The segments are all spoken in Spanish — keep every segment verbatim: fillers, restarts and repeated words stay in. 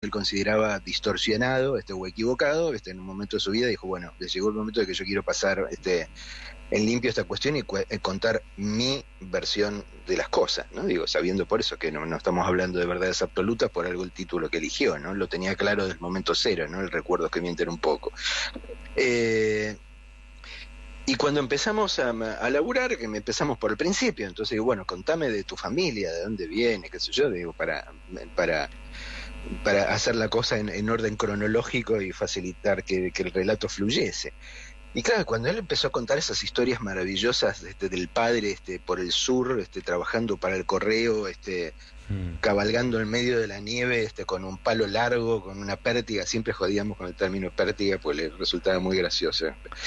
él consideraba distorsionado este, o equivocado, este, en un momento de su vida dijo, bueno, le llegó el momento de que yo quiero pasar este, en limpio esta cuestión y cu contar mi versión de las cosas, ¿no? Digo, sabiendo por eso que no, no estamos hablando de verdades absolutas, por algo el título que eligió, ¿no? Lo tenía claro desde el momento cero, ¿no? El recuerdo que mienten un poco. Eh, y cuando empezamos a, a laburar, que empezamos por el principio, entonces digo, bueno, contame de tu familia, de dónde viene, qué sé yo, digo, para... para para hacer la cosa en, en orden cronológico y facilitar que, que el relato fluyese. Y claro, cuando él empezó a contar esas historias maravillosas este, del padre este, por el sur, este, trabajando para el correo, este, mm. cabalgando en medio de la nieve este, con un palo largo, con una pértiga, siempre jodíamos con el término pértiga, pues le resultaba muy gracioso.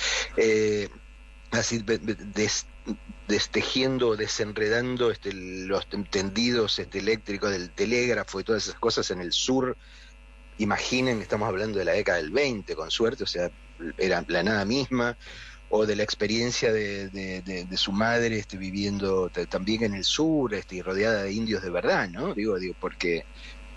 Eh, así des, destejiendo, desenredando este, los tendidos este, eléctricos del telégrafo y todas esas cosas en el sur. Imaginen, estamos hablando de la década del veinte, con suerte, o sea, era la nada misma, o de la experiencia de, de, de, de su madre este, viviendo también en el sur este, y rodeada de indios de verdad, ¿no? Digo, digo porque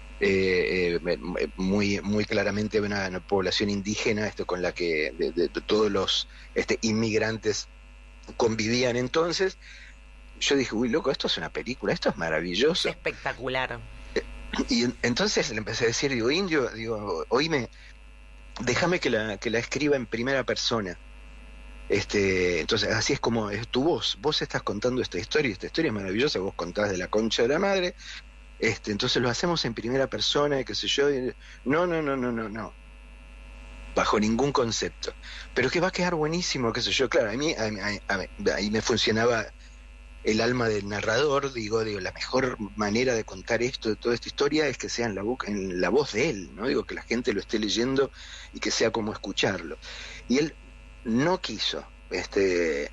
eh, eh, muy muy claramente una, una población indígena este, con la que de, de, de todos los este, inmigrantes convivían entonces. Yo dije, uy, loco, esto es una película, esto es maravilloso. Es espectacular. Y entonces le empecé a decir, digo, indio, digo, oíme, déjame que la, que la escriba en primera persona. Este, entonces, así es como es tu voz, vos estás contando esta historia, esta historia es maravillosa, vos contás de la concha de la madre, este, entonces lo hacemos en primera persona, y qué sé yo, y, no, no, no, no, no, no, bajo ningún concepto, pero que va a quedar buenísimo, qué sé yo, claro, a mí, a mí, a mí, ahí me funcionaba el alma del narrador, digo, digo, la mejor manera de contar esto, de toda esta historia, es que sea en la, boca, en la voz de él, ¿no? Digo, que la gente lo esté leyendo y que sea como escucharlo. Y él no quiso, este,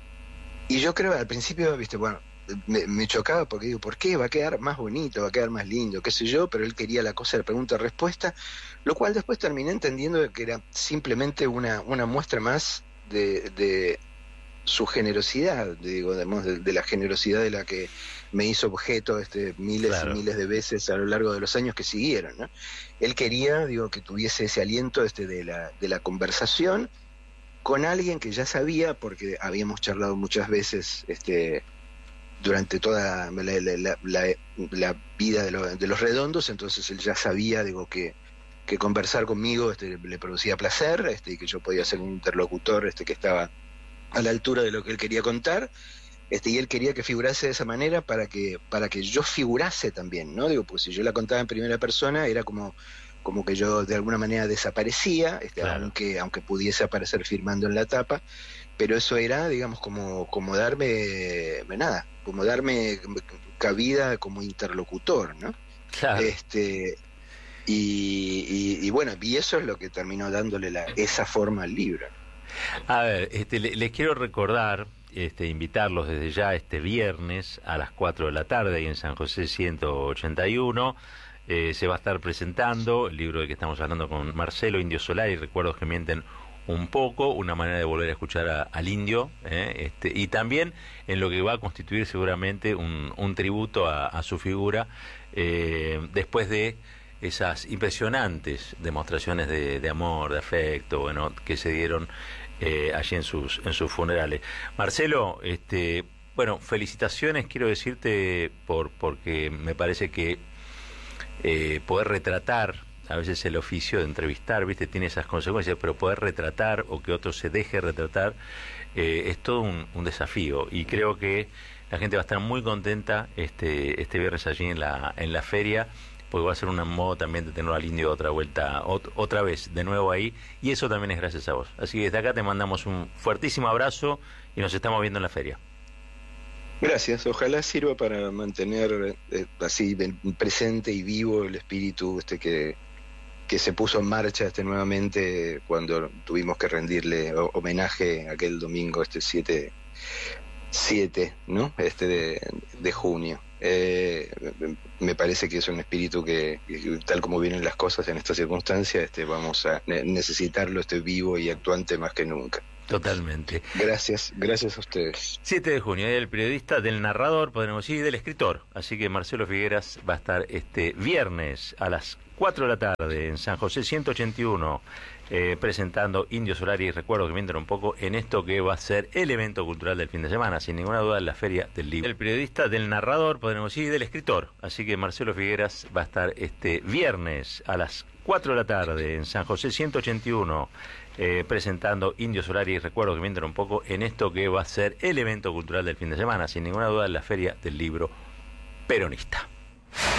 y yo creo al principio, viste, bueno, me, me chocaba porque digo, ¿por qué? Va a quedar más bonito, va a quedar más lindo, qué sé yo, pero él quería la cosa de pregunta-respuesta, lo cual después terminé entendiendo que era simplemente una, una muestra más de... de su generosidad, digo, de, de la generosidad de la que me hizo objeto este, miles claro. y miles de veces a lo largo de los años que siguieron, ¿no? Él quería, digo, que tuviese ese aliento este, de, la, de la conversación con alguien que ya sabía, porque habíamos charlado muchas veces este, durante toda la, la, la, la, la vida de, lo, de los redondos, entonces él ya sabía, digo, que, que conversar conmigo este, le producía placer, este, y que yo podía ser un interlocutor este, que estaba a la altura de lo que él quería contar, este, y él quería que figurase de esa manera para que para que yo figurase también, ¿no? Digo, pues si yo la contaba en primera persona era como como que yo de alguna manera desaparecía, este, claro. aunque aunque pudiese aparecer firmando en la tapa, pero eso era, digamos, como como darme nada, como darme cabida como interlocutor, ¿no? Claro. Este y, y, y bueno, y eso es lo que terminó dándole la, esa forma al libro. A ver, este, le, les quiero recordar, este, invitarlos desde ya este viernes a las cuatro de la tarde ahí en San José ciento ochenta y uno. Eh, se va a estar presentando el libro del que estamos hablando con Marcelo, Indio Solari, Recuerdos que mienten un poco, una manera de volver a escuchar a, al indio, eh, este, y también en lo que va a constituir seguramente un, un tributo a, a su figura, eh, después de esas impresionantes demostraciones de, de amor, de afecto, bueno, que se dieron eh, allí en sus en sus funerales. Marcelo, este, bueno, felicitaciones, quiero decirte por porque me parece que eh, poder retratar, a veces el oficio de entrevistar, viste, tiene esas consecuencias, pero poder retratar o que otro se deje retratar eh, es todo un, un desafío, y creo que la gente va a estar muy contenta este este viernes allí en la en la feria, porque va a ser un modo también de tenerlo al indio otra vuelta, ot otra vez, de nuevo ahí, y eso también es gracias a vos. Así que desde acá te mandamos un fuertísimo abrazo y nos estamos viendo en la feria. Gracias, ojalá sirva para mantener eh, así presente y vivo el espíritu este que, que se puso en marcha este nuevamente cuando tuvimos que rendirle homenaje aquel domingo, este siete, ¿no? Este de, de junio. Eh, me parece que es un espíritu que, que tal como vienen las cosas en estas circunstancias, este, vamos a necesitarlo este vivo y actuante más que nunca. Totalmente. Gracias, gracias a ustedes. siete de junio, el periodista, del narrador, podríamos decir, y del escritor. Así que Marcelo Figueras va a estar este viernes a las cuatro de la tarde en San José ciento ochenta y uno, eh, presentando Indio Solari. Recuerdo que me entran un poco en esto que va a ser el evento cultural del fin de semana, sin ninguna duda, la Feria del Libro. El periodista, del narrador, podríamos decir, y del escritor. Así que Marcelo Figueras va a estar este viernes a las cuatro de la tarde en San José ciento ochenta y uno, eh, presentando Indio Solari. Recuerdo que me entran un poco en esto que va a ser el evento cultural del fin de semana, sin ninguna duda, la Feria del Libro peronista.